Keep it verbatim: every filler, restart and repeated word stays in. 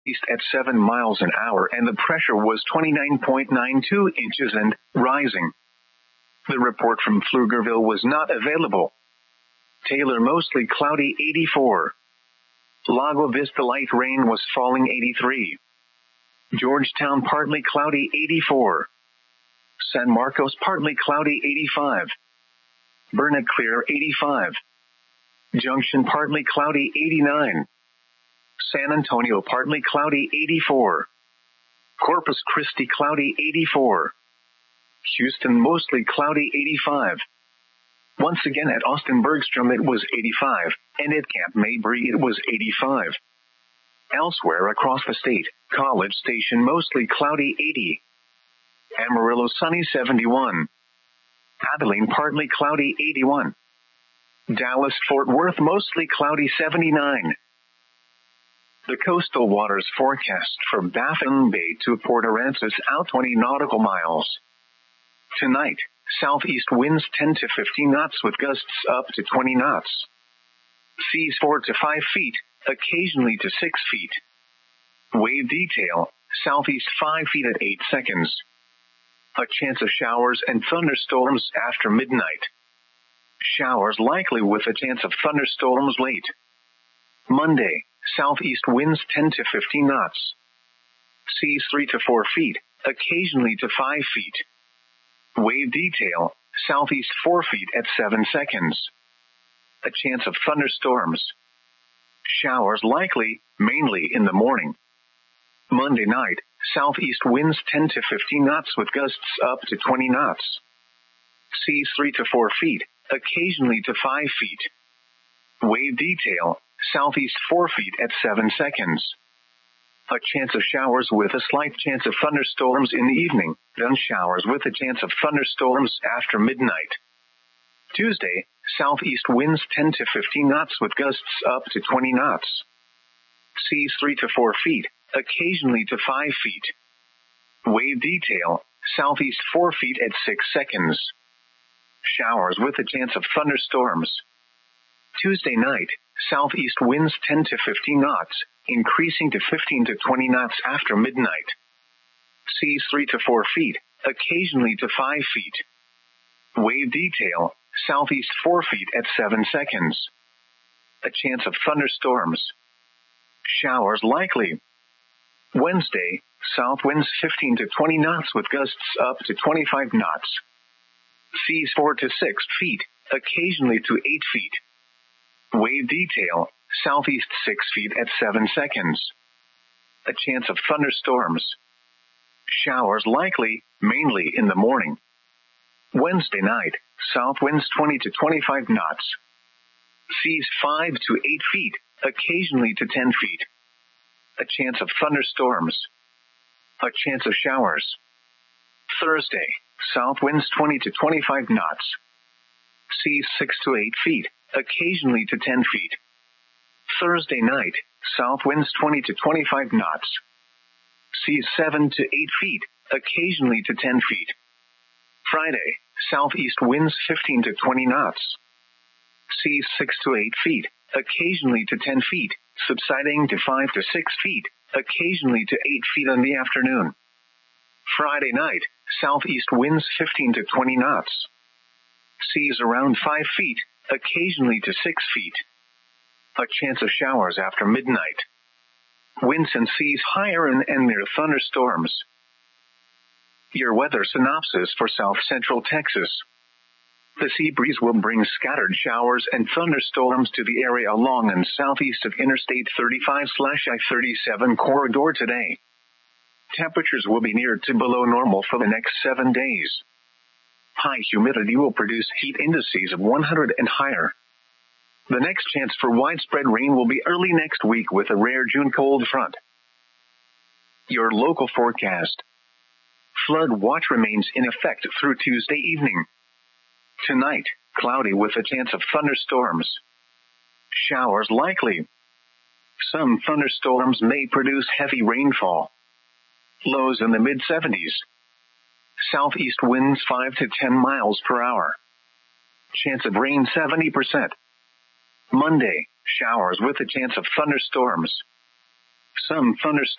east at seven miles an hour and the pressure was twenty-nine point nine two inches and rising. The report from Pflugerville was not available. Taylor mostly cloudy eighty-four. Lago Vista light rain was falling eighty-three. Georgetown partly cloudy eighty-four. San Marcos partly cloudy eighty-five. Burnett clear eighty-five. Junction partly cloudy eighty-nine. San Antonio partly cloudy eighty-four. Corpus Christi cloudy eighty-four. Houston mostly cloudy eighty-five. Once again at Austin Bergstrom it was eighty-five, and at Camp Mabry it was eighty-five. Elsewhere across the state, College Station mostly cloudy eighty. Amarillo sunny seventy-one. Abilene partly cloudy eighty-one. Dallas Fort Worth mostly cloudy seventy-nine. The coastal waters forecast from Baffin Bay to Port Aransas out twenty nautical miles. Tonight, southeast winds ten to fifteen knots with gusts up to twenty knots. Seas four to five feet, occasionally to six feet. Wave detail, southeast five feet at eight seconds. A chance of showers and thunderstorms after midnight. Showers likely with a chance of thunderstorms late. Monday, southeast winds ten to fifteen knots. Seas three to four feet, occasionally to five feet. Wave detail, southeast four feet at seven seconds. A chance of thunderstorms. Showers likely, mainly in the morning. Monday night, southeast winds ten to fifteen knots with gusts up to twenty knots. Seas three to four feet, occasionally to five feet. Wave detail, southeast four feet at seven seconds. A chance of showers with a slight chance of thunderstorms in the evening, then showers with a chance of thunderstorms after midnight. Tuesday, southeast winds ten to fifteen knots with gusts up to twenty knots. Seas three to four feet, occasionally to five feet. Wave detail, southeast four feet at six seconds. Showers with a chance of thunderstorms. Tuesday night, southeast winds ten to fifteen knots, increasing to fifteen to twenty knots after midnight. Seas three to four feet, occasionally to five feet. Wave detail, southeast four feet at seven seconds. A chance of thunderstorms. Showers likely. Wednesday, south winds fifteen to twenty knots with gusts up to twenty-five knots. Seas four to six feet, occasionally to eight feet. Wave detail, southeast six feet at seven seconds. A chance of thunderstorms. Showers likely, mainly in the morning. Wednesday night, south winds twenty to twenty-five knots. Seas five to eight feet, occasionally to ten feet. A chance of thunderstorms. A chance of showers. Thursday, south winds twenty to twenty-five knots. Seas six to eight feet, occasionally to ten feet. Thursday night, south winds twenty to twenty-five knots. Seas seven to eight feet, occasionally to ten feet. Friday, southeast winds fifteen to twenty knots. Seas six to eight feet, occasionally to ten feet, subsiding to five to six feet, occasionally to eight feet in the afternoon. Friday night, southeast winds fifteen to twenty knots. Seas around five feet, occasionally to six feet. A chance of showers after midnight. Winds and seas higher and, and near thunderstorms. Your weather synopsis for south central Texas. The sea breeze will bring scattered showers and thunderstorms to the area along and southeast of Interstate thirty-five I thirty-seven corridor today. Temperatures will be near to below normal for the next seven days. High humidity will produce heat indices of one hundred and higher. The next chance for widespread rain will be early next week with a rare June cold front. Your local forecast. Flood watch remains in effect through Tuesday evening. Tonight, cloudy with a chance of thunderstorms. Showers likely. Some thunderstorms may produce heavy rainfall. Lows in the mid seventies. Southeast winds five to ten miles per hour. Chance of rain seventy percent. Monday, showers with a chance of thunderstorms. Some thunderstorms